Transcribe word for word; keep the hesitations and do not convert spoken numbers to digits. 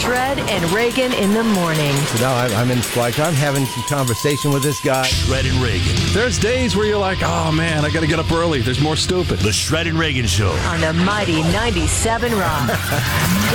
Shred and Reagan in the morning. So now I'm, I'm in Squad Car. I'm having some conversation with this guy. Shred and Reagan. There's days where you're like, oh man, I got to get up early. There's more stupid. The Shred and Reagan Show. On the mighty ninety-seven Rock.